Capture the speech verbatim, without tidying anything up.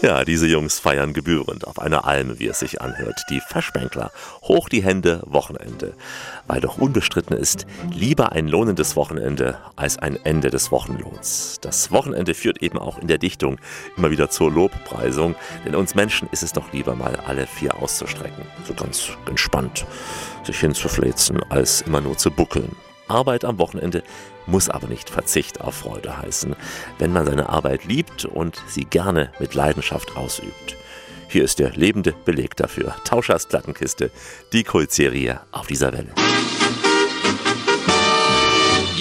Ja, diese Jungs feiern gebührend auf einer Alm, wie es sich anhört. Die Verschmänkler. Hoch die Hände, Wochenende. Weil doch unbestritten ist, lieber ein lohnendes Wochenende als ein Ende des Wochenlohns. Das Wochenende führt eben auch in der Dichtung immer wieder zur Lobpreisung. Denn uns Menschen ist es doch lieber mal alle vier auszustrecken. So ganz entspannt sich hinzufläzen, als immer nur zu buckeln. Arbeit am Wochenende muss aber nicht Verzicht auf Freude heißen, wenn man seine Arbeit liebt und sie gerne mit Leidenschaft ausübt. Hier ist der lebende Beleg dafür. Tauschers Plattenkiste, die Kultserie auf dieser Welle.